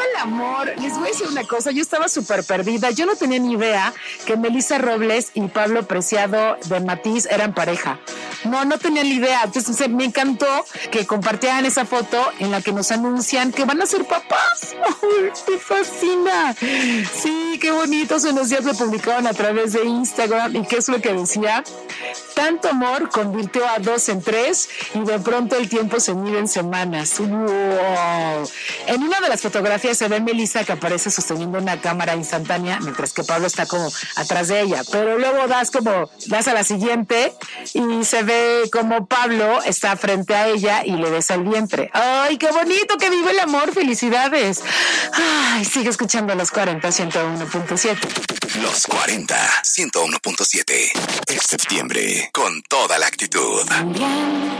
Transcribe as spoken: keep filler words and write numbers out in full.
viva el amor. Les voy a decir una cosa, yo estaba súper perdida. Yo no tenía ni idea que Melissa Robles y Pablo Preciado de Matiz eran pareja. No, no tenía ni idea. Entonces me encantó que compartieran esa foto en la que nos anuncian que van a ser papás. ¡Ay, me fascina! Sí, qué bonito. Hace unos días lo publicaron a través de Instagram. ¿Y qué es lo que decía? Tanto amor convirtió a dos en tres y de pronto el tiempo se mide en semanas. ¡Wow! En una de las fotografías se ve Melissa que aparece sosteniendo una cámara instantánea mientras que Pablo está como atrás de ella. Pero luego das como, das a la siguiente y se ve como Pablo está frente a ella y le besa el vientre. ¡Ay, qué bonito! ¡Que vive el amor! ¡Felicidades! ¡Ay, sigue escuchando Los cuarenta, ciento uno punto siete! Los cuarenta, ciento uno punto siete. Es septiembre con toda la actitud.